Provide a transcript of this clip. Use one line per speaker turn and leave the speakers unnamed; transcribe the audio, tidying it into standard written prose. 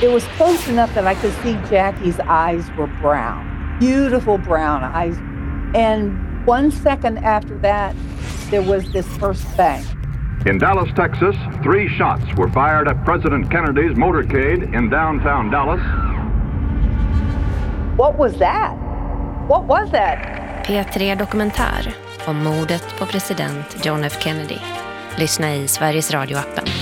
It was close enough that I could see Jackie's eyes were brown, beautiful brown eyes. And 1 second after that, there was this first bang.
In Dallas, Texas, 3 shots were fired at President Kennedy's motorcade in downtown Dallas.
What was that? What was that?
P3 Dokumentär om mordet på president John F. Kennedy. Lyssna i Sveriges Radio-appen.